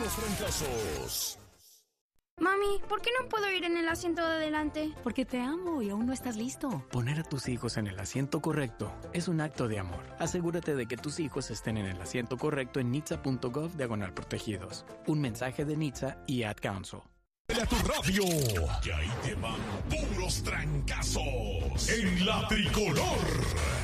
puros fracasos. Mami, ¿por qué no puedo ir en el asiento de adelante? Porque te amo y aún no estás listo. Poner a tus hijos en el asiento correcto es un acto de amor. Asegúrate de que tus hijos estén en el asiento correcto en nitsa.gov/protegidos. Un mensaje de NHTSA y Ad Council. A tu radio, que ahí te van puros trancazos en la tricolor.